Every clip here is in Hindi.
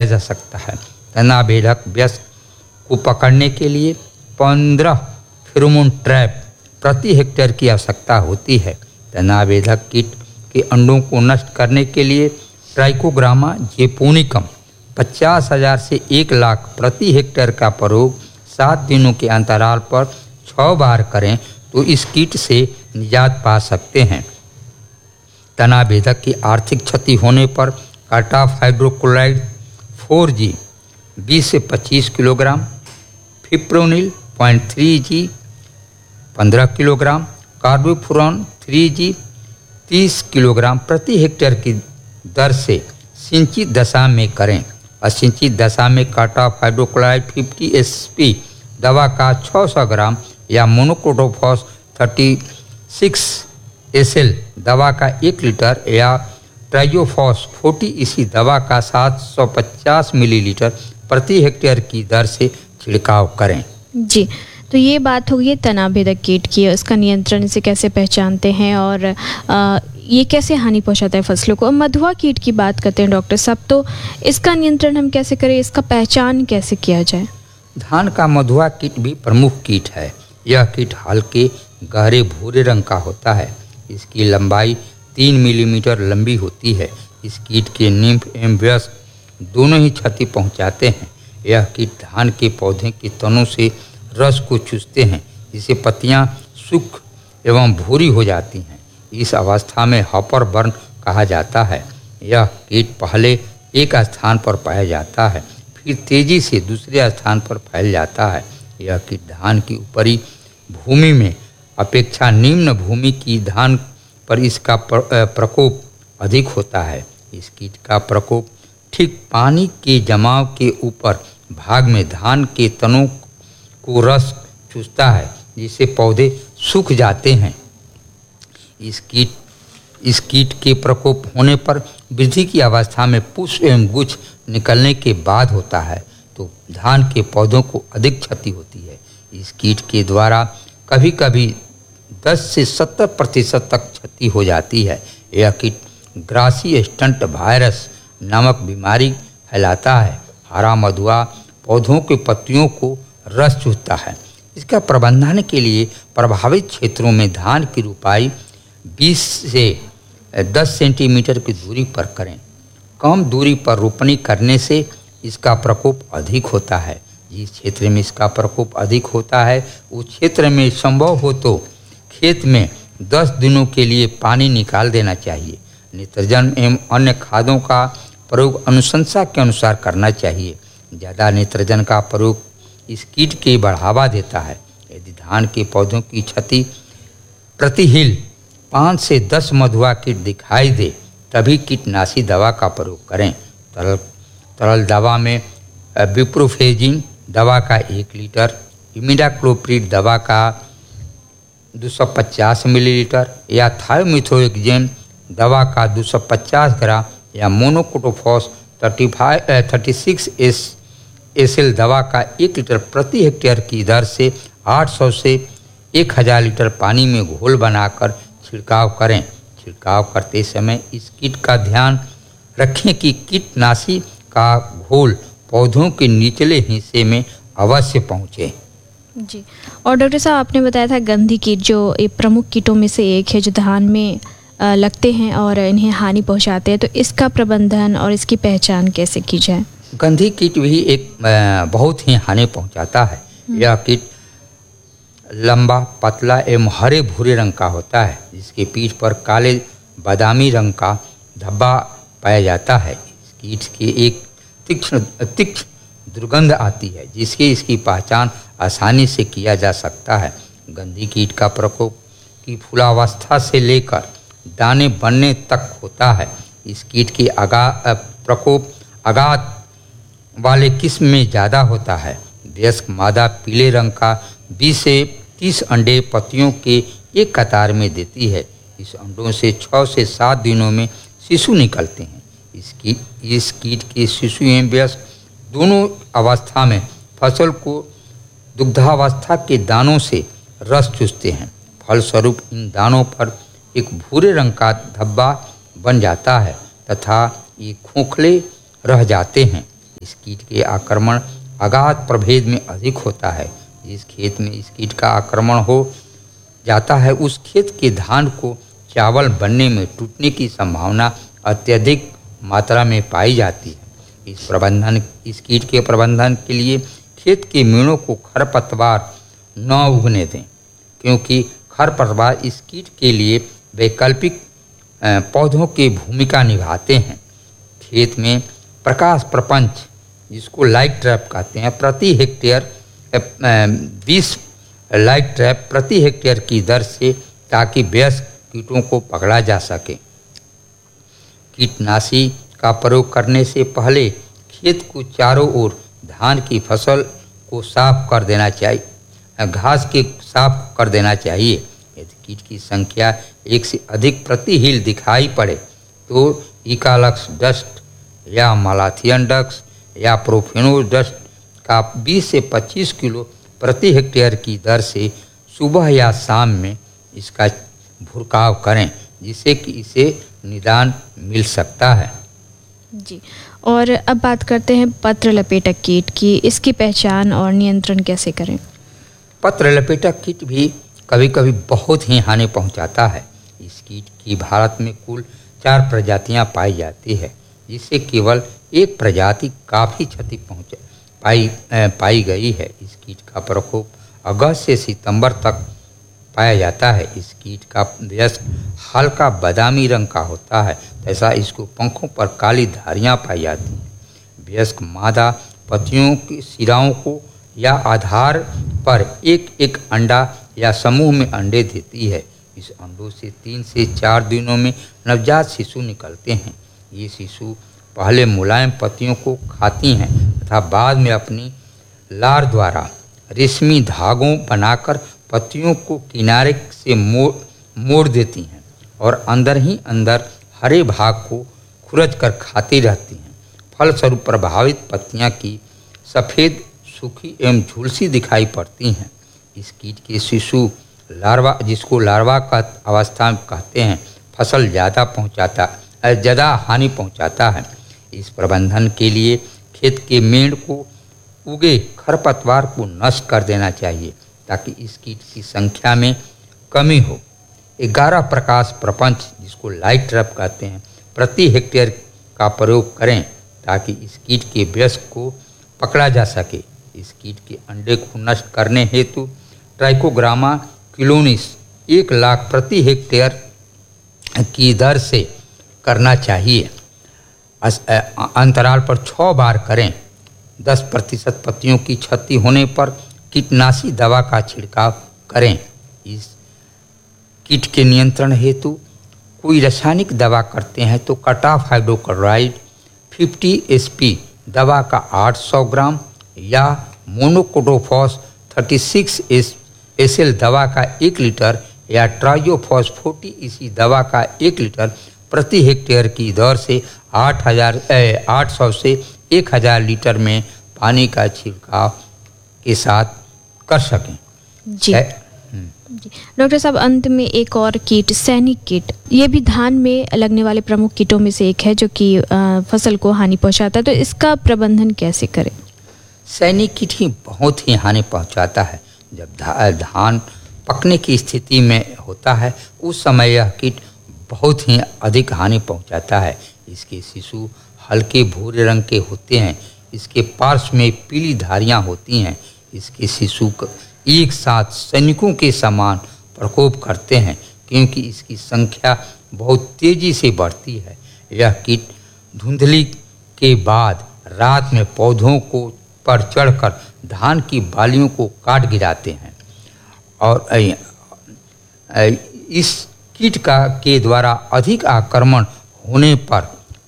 जा सकता है। तना बेधक वयस्क को पकड़ने के लिए 15 फेरोमोन ट्रैप प्रति हेक्टेयर की आवश्यकता होती है। तना बेधक कीट के अंडों को नष्ट करने के लिए ट्राइकोग्रामा जैपोनिकम 50,000 से 1 लाख प्रति हेक्टेयर का प्रयोग 7 दिनों के अंतराल पर 6 बार करें तो इस कीट से निजात पा सकते हैं। तना बेधक की आर्थिक क्षति होने पर कार्टाफ हाइड्रोक्लोराइड 4G 20 से 25 kilogram, fipronil 0.3G 15 kilogram, carbofuran 3G 30 kilogram प्रति हेक्टेयर की दर से सिंचित दशा में करें। असिंचित दशा में कार्टाफ हाइड्रोक्लोराइड 50 SP दवा का 600 ग्राम या मोनोक्रोटोफॉस 36 SL दवा का 1 लीटर या ट्राइजोफॉस 40 EC दवा का 750 मिलीलीटर प्रति हेक्टेयर की दर से छिड़काव करें। जी, तो ये बात होगी तना बेधक कीट की, उसका नियंत्रण इसे कैसे पहचानते हैं और ये कैसे हानि पहुंचाता है फसलों को। मधुआ कीट की बात करते हैं डॉक्टर साहब, तो इसका नियंत्रण हम कैसे करें, इसका पहचान कैसे किया जाए। धान का मधुआ कीट भी प्रमुख कीट है। यह कीट हल्के गहरे भूरे रंग का होता है। इसकी लंबाई 3 मिलीमीटर लंबी होती है। इस कीट के निम्फ एवं वयस्क दोनों ही क्षति पहुंचाते हैं। यह कीट धान के पौधे के तनों से रस को चूसते हैं, जिससे पत्तियां सूख एवं भूरी हो जाती हैं। इस अवस्था में हॉपर बर्न कहा जाता है। यह कीट पहले एक स्थान पर पाया जाता है, फिर तेजी से दूसरे स्थान पर फैल जाता है। यह कीट धान की ऊपरी भूमि में अपेक्षा निम्न भूमि की धान पर इसका प्रकोप अधिक होता है। इस कीट का प्रकोप ठीक पानी के जमाव के ऊपर भाग में धान के तनों को रस चूसता है, जिससे पौधे सूख जाते हैं। इस कीट के प्रकोप होने पर वृद्धि की अवस्था में पुष्प एवं गुच्छ निकलने के बाद होता है, तो धान के पौधों को अधिक क्षति होती है। इस कीट के द्वारा कभी कभी 10 से 70% तक क्षति हो जाती है। यह कीट ग्रासी स्टंट वायरस नामक बीमारी फैलाता है। हरा मधुआ पौधों के पत्तियों को रस चूसता है। इसका प्रबंधन के लिए प्रभावित क्षेत्रों में धान की रोपाई 20 से 10 सेंटीमीटर की दूरी पर करें। कम दूरी पर रोपनी करने से इसका प्रकोप अधिक होता है। जिस क्षेत्र में इसका प्रकोप अधिक होता है उस क्षेत्र में संभव हो तो खेत में 10 दिनों के लिए पानी निकाल देना चाहिए। नित्रजन एवं अन्य खादों का प्रयोग अनुशंसा के अनुसार करना चाहिए। ज़्यादा नित्रजन का प्रयोग इस कीट के बढ़ावा देता है। यदि धान के पौधों की क्षति प्रति हिल 5 से 10 मधुआ कीट दिखाई दे तभी कीटनाशी दवा का प्रयोग करें। तरल दवा में विप्रोफेजिन दवा का 1 लीटर, इमिडाक्लोप्रिड दवा का 250 मिलीलीटर या थायोमिथोएक्जेन दवा का 250 ग्राम या मोनोक्रोटोफॉस 36 SL दवा का 1 लीटर प्रति हेक्टेयर की दर से 800 से 1000 लीटर पानी में घोल बनाकर छिड़काव करें। छिड़काव करते समय इस कीट का ध्यान रखें कि कीटनाशी का घोल पौधों के निचले हिस्से में अवश्य पहुँचे। जी, और डॉक्टर साहब आपने बताया था गंधी कीट जो एक प्रमुख कीटों में से एक है जो धान में लगते हैं और इन्हें हानि पहुंचाते हैं, तो इसका प्रबंधन और इसकी पहचान कैसे की जाए। गंधी कीट भी एक बहुत ही हानि पहुंचाता है। यह कीट लंबा, पतला एवं हरे भूरे रंग का होता है, जिसके पीठ पर काले बादामी रंग का धब्बा पाया जाता है। इस कीट की एक तीक्ष्ण दुर्गंध आती है, जिसकी इसकी पहचान आसानी से किया जा सकता है। गंधी कीट का प्रकोप की फूलावस्था से लेकर दाने बनने तक होता है। इस कीट की प्रकोप आगात वाले किस्म में ज़्यादा होता है। वयस्क मादा पीले रंग का 20 से 30 अंडे पत्तियों के एक कतार में देती है। इस अंडों से 6 से 7 दिनों में शिशु निकलते हैं। इस कीट के शिशु एवं वयस्क दोनों अवस्था में फसल को दुग्धावस्था के दानों से रस चूसते हैं। फलस्वरूप इन दानों पर एक भूरे रंग का धब्बा बन जाता है तथा ये खोखले रह जाते हैं। इस कीट के आक्रमण अगाध प्रभेद में अधिक होता है। जिस खेत में इस कीट का आक्रमण हो जाता है उस खेत के धान को चावल बनने में टूटने की संभावना अत्यधिक मात्रा में पाई जाती है। इस कीट के प्रबंधन के लिए खेत के मेड़ों को खरपतवार न उगने दें, क्योंकि खरपतवार इस कीट के लिए वैकल्पिक पौधों की भूमिका निभाते हैं। खेत में प्रकाश प्रपंच, जिसको लाइट ट्रैप कहते हैं, प्रति हेक्टेयर 20 लाइट ट्रैप प्रति हेक्टेयर की दर से, ताकि वयस्क कीटों को पकड़ा जा सके। कीटनाशी का प्रयोग करने से पहले खेत को चारों ओर धान की फसल को साफ कर देना चाहिए, घास के साफ कर देना चाहिए। यदि कीट की संख्या एक से अधिक प्रति हील दिखाई पड़े तो इकालक्स डस्ट या मालाथियन डस्ट या प्रोफेनो डस्ट का 20 से 25 किलो प्रति हेक्टेयर की दर से सुबह या शाम में इसका भुरकाव करें, जिससे कि इसे निदान मिल सकता है। जी, और अब बात करते हैं पत्र लपेटक कीट की। इसकी पहचान और नियंत्रण कैसे करें? पत्र लपेटक कीट भी कभी कभी बहुत ही हानि पहुंचाता है। इस कीट की भारत में कुल 4 प्रजातियां पाई जाती है, जिससे केवल एक प्रजाति काफ़ी क्षति पाई गई है। इस कीट का प्रकोप अगस्त से सितंबर तक पाया जाता है। इस कीट का वयस्क हल्का बादामी रंग का होता है तथा इसको पंखों पर काली धारियां पाई जाती हैं। वयस्क मादा पत्तियों की सिराओं को या आधार पर एक एक अंडा या समूह में अंडे देती है। इस अंडों से 3 से 4 दिनों में नवजात शिशु निकलते हैं। ये शिशु पहले मुलायम पत्तियों को खाती हैं तथा बाद में अपनी लार द्वारा रेशमी धागों बनाकर पत्तियों को किनारे से मोड़ देती हैं और अंदर ही अंदर हरे भाग को खुरच कर खाती रहती हैं। फलस्वरूप प्रभावित पत्तियां की सफ़ेद, सूखी एवं झुलसी दिखाई पड़ती हैं। इस कीट के शिशु लार्वा, जिसको लार्वा का अवस्था में कहते हैं, फसल ज़्यादा हानि पहुंचाता है। इस प्रबंधन के लिए खेत के मेड़ को उगे खरपतवार को नष्ट कर देना चाहिए, ताकि इस कीट की संख्या में कमी हो। 11 प्रकाश प्रपंच, जिसको लाइट ट्रैप कहते हैं, प्रति हेक्टेयर का प्रयोग करें, ताकि इस कीट के वयस्क को पकड़ा जा सके। इस कीट के अंडे को नष्ट करने हेतु ट्राइकोग्रामा किलोनिस 1 लाख प्रति हेक्टेयर की दर से करना चाहिए। अंतराल पर 6 बार करें। 10% पत्तियों की क्षति होने पर कीटनाशी दवा का छिड़काव करें। इस कीट के नियंत्रण हेतु कोई रासायनिक दवा करते हैं तो कटाफ हाइड्रोक्लोराइड 50 SP दवा का 800 ग्राम या मोनोकोटोफॉस 36 SL दवा का 1 लीटर या ट्राइयोफॉस 40 EC दवा का 1 लीटर प्रति हेक्टेयर की दर से 800 से 1000 लीटर में पानी का छिड़काव के साथ कर सकें। जी डॉक्टर साहब, अंत में एक और कीट, सैनिक कीट, ये भी धान में लगने वाले प्रमुख कीटों में से एक है, जो कि फसल को हानि पहुंचाता है। तो इसका प्रबंधन कैसे करें? सैनिक कीट ही बहुत ही हानि पहुंचाता है। जब धान पकने की स्थिति में होता है उस समय यह कीट बहुत ही अधिक हानि पहुंचाता है। इसके शिशु हल्के भूरे रंग के होते हैं। इसके पार्श्व में पीली धारियां होती हैं। इसके शिशु एक साथ सैनिकों के समान प्रकोप करते हैं, क्योंकि इसकी संख्या बहुत तेजी से बढ़ती है। यह कीट धुंधली के बाद रात में पौधों को पर चढ़कर धान की बालियों को काट गिराते हैं और इस कीट के द्वारा अधिक आक्रमण होने पर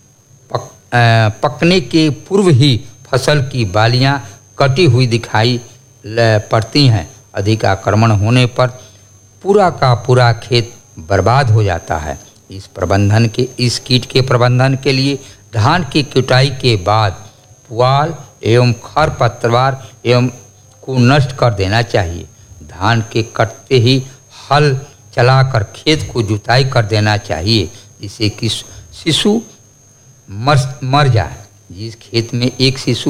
पकने के पूर्व ही फसल की बालियां कटी हुई दिखाई पड़ती हैं। अधिक आक्रमण होने पर पूरा का पूरा खेत बर्बाद हो जाता है। इस कीट के प्रबंधन के लिए धान की कटाई के बाद पुआल एवं खरपतवार एवं को नष्ट कर देना चाहिए। धान के कटते ही हल चलाकर खेत को जुताई कर देना चाहिए, जिससे कि शिशु मर जाए। जिस खेत में एक शिशु